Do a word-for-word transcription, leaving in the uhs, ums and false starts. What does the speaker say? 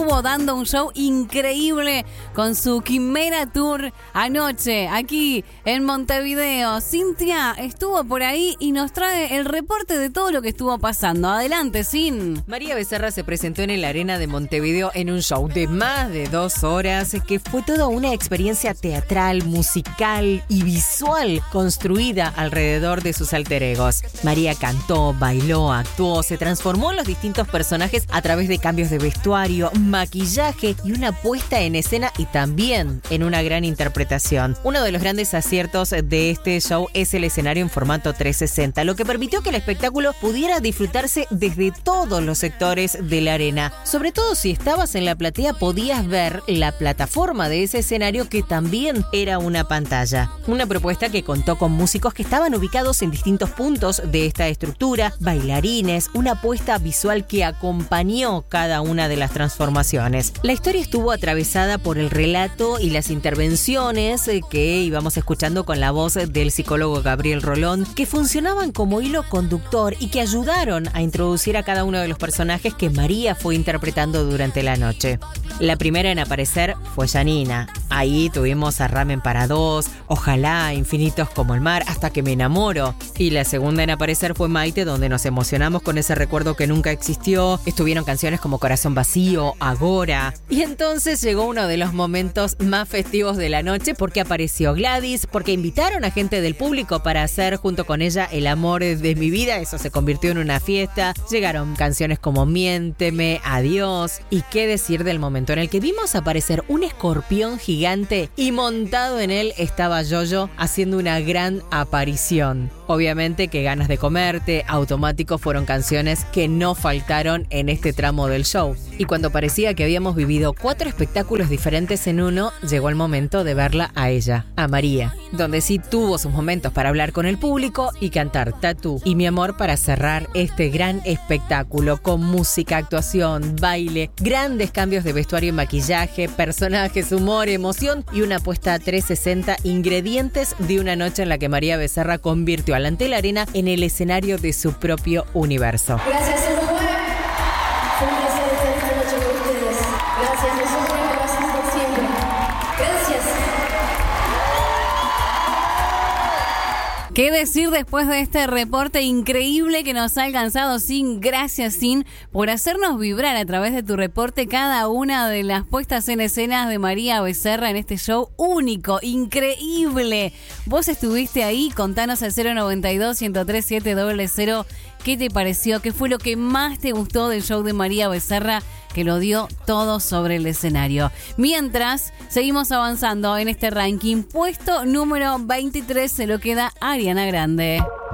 estuvo dando un show increíble con su Quimera Tour anoche aquí en Montevideo. Cintia estuvo por ahí y nos trae el reporte de todo lo que estuvo pasando. Adelante, Sin. María Becerra se presentó en el Arena de Montevideo en un show de más de dos horas que fue toda una experiencia teatral, musical y visual construida alrededor de sus alter egos. María cantó, bailó, actuó, se transformó en los distintos personajes a través de cambios de vestuario, maquillaje y una puesta en escena y también en una gran interpretación. Uno de los grandes aciertos de este show es el escenario en formato trescientos sesenta, lo que permitió que el espectáculo pudiera disfrutarse desde todos los sectores de la arena. Sobre todo si estabas en la platea podías ver la plataforma de ese escenario que también era una pantalla. Una propuesta que contó con músicos que estaban ubicados en distintos puntos de esta estructura, bailarines, una puesta visual que acompañó cada una de las transformaciones. La historia estuvo atravesada por el relato y las intervenciones que íbamos escuchando con la voz del psicólogo Gabriel Rolón, que funcionaban como hilo conductor y que ayudaron a introducir a cada uno de los personajes que María fue interpretando durante la noche. La primera en aparecer fue Janina. Ahí tuvimos a Ramen para dos, Ojalá, Infinitos como el mar, Hasta que me enamoro. Y la segunda en aparecer fue Maite, donde nos emocionamos con ese recuerdo que nunca existió. Estuvieron canciones como Corazón Vacío, Agora. Y entonces llegó uno de los momentos más festivos de la noche porque apareció Gladys, porque invitaron a gente del público para hacer junto con ella El amor de mi vida. Eso se convirtió en una fiesta. Llegaron canciones como Miénteme, Adiós. Y qué decir del momento en el que vimos aparecer un escorpión gigante y montado en él estaba Yoyo haciendo una gran aparición. Obviamente que Ganas de comerte, Automático fueron canciones que no faltaron en este tramo del show. Y cuando parecía que habíamos vivido cuatro espectáculos diferentes en uno, llegó el momento de verla a ella, a María, donde sí tuvo sus momentos para hablar con el público y cantar Tatú y Mi amor para cerrar este gran espectáculo con música, actuación, baile, grandes cambios de vestuario y maquillaje, personajes, humor, emoción y una puesta a trescientos sesenta, ingredientes de una noche en la que María Becerra convirtió a la Antel Arena en el escenario de su propio universo. Gracias, Uruguay. Fue un placer estar esta noche con ustedes. Gracias, nosotros gracias por siempre. Gracias. ¿Qué decir después de este reporte increíble que nos ha alcanzado, Sin? Gracias, Sin, por hacernos vibrar a través de tu reporte cada una de las puestas en escenas de María Becerra en este show único, increíble. Vos estuviste ahí, contanos al cero noventa y dos, ciento tres, siete cero cero. ¿Qué te pareció? ¿Qué fue lo que más te gustó del show de María Becerra, que lo dio todo sobre el escenario? Mientras, seguimos avanzando en este ranking. Puesto número veintitrés se lo queda Ariana Grande.